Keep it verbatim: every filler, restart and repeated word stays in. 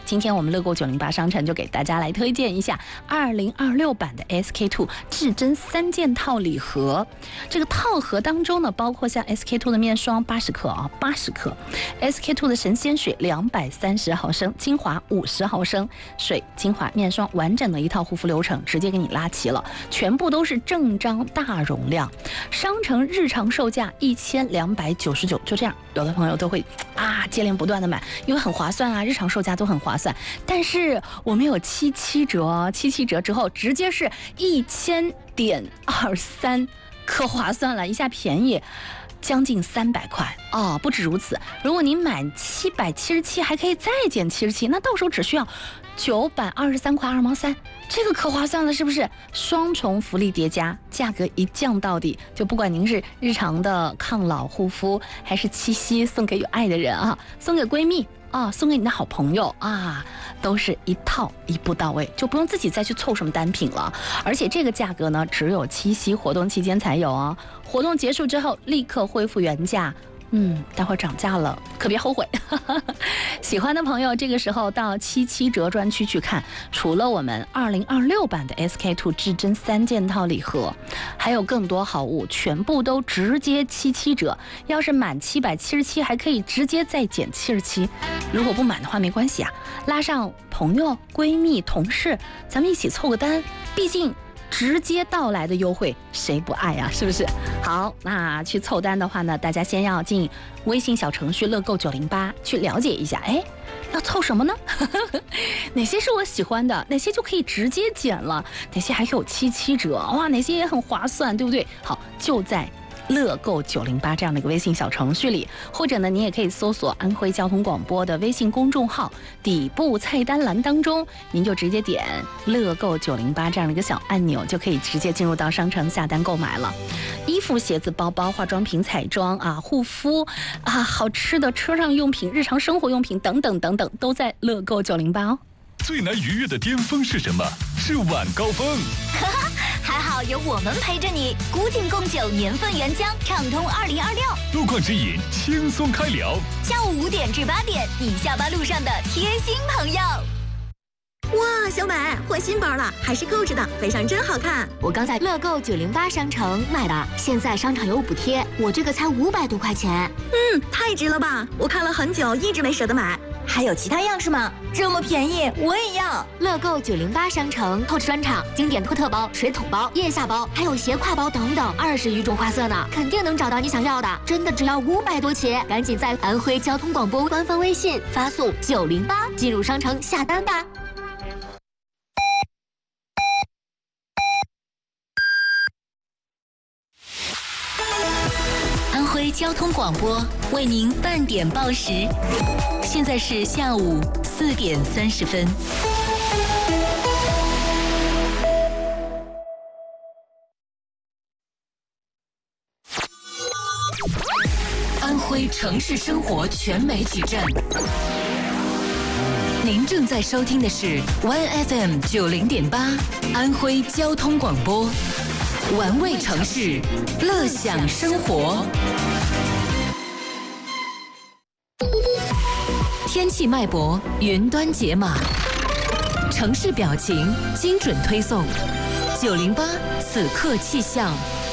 今天我们乐购九零八商城就给大家来推荐一下二零二六版的 S K two 至臻三件套礼盒。这个套盒当中呢，包括像 S K two 的面霜八十克啊，八十克 ，S K two 的神仙水两百三十毫升，精华五十毫升，水、精华、面霜完整的一套护肤流程，直接给你拉齐了，全部都是正装大容量。商城日常售价一千两百九十九，就这样，有的朋友都会啊接连不断的买，因为很划算啊，日常售价都很划算。但是我们有七七折，七七折之后直接是一千点二三，可划算了，一下便宜将近三百块哦。不止如此，如果您买七百七十七，还可以再减七十七，那到时候只需要九百二十三块二毛三，这个可划算了，是不是？双重福利叠加，价格一降到底，就不管您是日常的抗老护肤，还是七夕送给有爱的人啊，送给闺蜜啊，送给你的好朋友啊，都是一套一步到位，就不用自己再去凑什么单品了。而且这个价格呢，只有七夕活动期间才有哦，活动结束之后立刻恢复原价。嗯，待会儿涨价了，可别后悔。喜欢的朋友，这个时候到七七折专区去看，除了我们二零二六版的 S K two 至臻三件套礼盒，还有更多好物，全部都直接七七折。要是满七百七十七，还可以直接再减七十七。如果不满的话，没关系啊，拉上朋友、闺蜜、同事，咱们一起凑个单，毕竟直接到来的优惠，谁不爱啊？是不是？好，那去凑单的话呢，大家先要进微信小程序乐购九零八去了解一下，哎，要凑什么呢？哪些是我喜欢的？哪些就可以直接减了？哪些还有七七折？哇，哪些也很划算，对不对？好，就在乐购九零八这样的一个微信小程序里，或者呢，你也可以搜索安徽交通广播的微信公众号，底部菜单栏当中，您就直接点乐购九零八这样的一个小按钮，就可以直接进入到商城下单购买了。衣服、鞋子、包包、化妆品、彩妆啊、护肤啊、好吃的车上用品、日常生活用品等等等等，都在乐购九零八哦。 最难逾越的巅峰是什么？是晚高峰。 还好有我们陪着你，古井贡酒年份原浆，畅通二零二六。 路况指引，轻松开聊。 下午五点至八点，你下班路上的贴心朋友。 哇，小美换新包了，还是购置的，背上真好看。 我刚在乐购九零八商城买的，现在商场有补贴，我这个才五百多块钱。 嗯，太值了吧！我看了很久，一直没舍得买。 还有其他样式吗？这么便宜，我也要！乐购九零八商城透视专场，经典托特包、水桶包、腋下包，还有斜挎包等等，二十余种花色呢，肯定能找到你想要的。真的只要五百多起，赶紧在安徽交通广播官方微信发送九零八进入商城下单吧。安徽交通广播为您半点报时，现在是下午四点三十分。安徽城市生活全媒体站，您正在收听的是 Y F M 九零点八安徽交通广播。玩味城市，乐享生活。天气脉搏，云端解码，城市表情，精准推送。九零八此刻气象。